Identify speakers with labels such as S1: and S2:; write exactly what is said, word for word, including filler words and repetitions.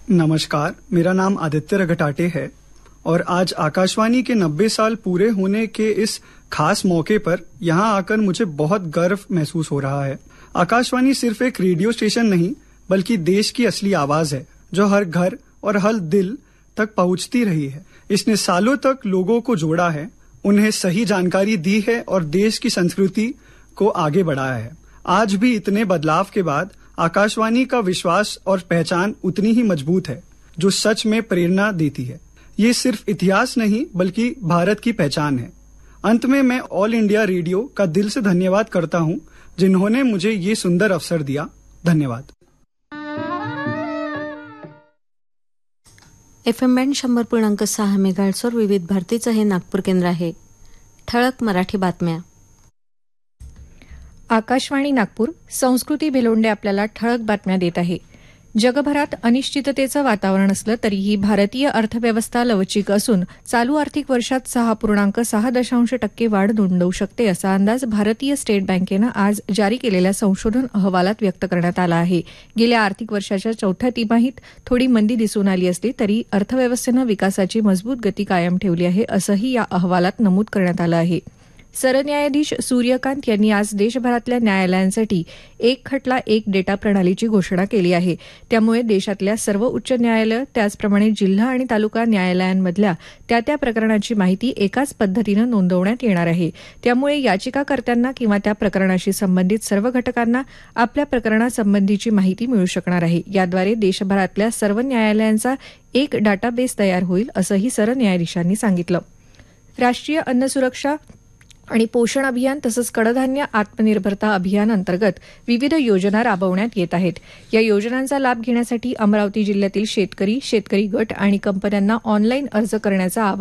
S1: नमस्कार, मेरा नाम आदित्य रगटाटे है और आज आकाशवाणी के नब्बे साल पूरे होने के इस खास मौके पर यहाँ आकर मुझे बहुत गर्व महसूस हो रहा है। आकाशवाणी सिर्फ एक रेडियो स्टेशन नहीं बल्कि देश की असली आवाज है जो हर घर और हर दिल तक पहुँचती रही है। इसने सालों तक लोगों को जोड़ा है, उन्हें सही जानकारी दी है और देश की संस्कृति को आगे बढ़ाया है। आज भी इतने बदलाव के बाद आकाशवाणी का विश्वास और पहचान उतनी ही मजबूत है जो सच में प्रेरणा देती है। ये सिर्फ इतिहास नहीं बल्कि भारत की पहचान है। अंत में मैं ऑल इंडिया रेडियो का दिल से धन्यवाद करता हूँ जिन्होंने मुझे ये सुंदर अवसर दिया। धन्यवाद।
S2: एफ एम बँड शंभर पूर्णांक सहा मेगाहर्ट्झवर विविध भारतीचं हे नागपूर केंद्र आहे. ठळक मराठी बातम्या.
S3: आकाशवाणी नागपूर संस्कृती भेलोंडे आपल्याला ठळक बातम्या देत आहे. जगभरात अनिश्चिततेचं वातावरण असलं तरीही भारतीय अर्थव्यवस्था लवचिक असून चालू आर्थिक वर्षात सहा पूर्णांक सहा दशांश टक्के वाढ नोंदवू शकते असा अंदाज भारतीय स्टेट बँकेनं आज जारी केलेल्या संशोधन अहवालात व्यक्त करण्यात आला आहे. गेल्या आर्थिक वर्षाच्या चौथ्या तिमाहीत थोडी मंदी दिसून आली असली तरी अर्थव्यवस्थेनं विकासाची मजबूत गती कायम ठेवली आहे असंही या अहवालात नमूद करण्यात आलं आहे. सरन्यायाधीश सूर्यकांत यांनी आज देशभरातल्या न्यायालयांसाठी एक खटला एक डेटा प्रणालीची घोषणा केली आहे. त्यामुळे देशातल्या सर्व उच्च न्यायालयं त्याचप्रमाणे जिल्हा आणि तालुका न्यायालयांमधल्या त्या त्या प्रकरणाची माहिती एकाच पद्धतीनं नोंदवण्यात येणार आहे. त्यामुळे याचिकाकर्त्यांना किंवा त्या प्रकरणाशी संबंधित सर्व घटकांना आपल्या प्रकरणासंबंधीची माहिती मिळू शकणार आहे. याद्वारे देशभरातल्या सर्व न्यायालयांचा एक डाटाबेस तयार होईल असंही सरन्यायाधीशांनी सांगितलं. राष्ट्रीय अन्न सुरक्षा आणि पोषण अभियान तसंच कडधान्य आत्मनिर्भरता अभियान अंतर्गत विविध योजना राबवण्यात येत आहेत. या योजनांचा लाभ घेण्यासाठी अमरावती जिल्ह्यातील शेतकरी, शेतकरी गट आणि कंपन्यांना ऑनलाईन अर्ज करण्याचं आवाहन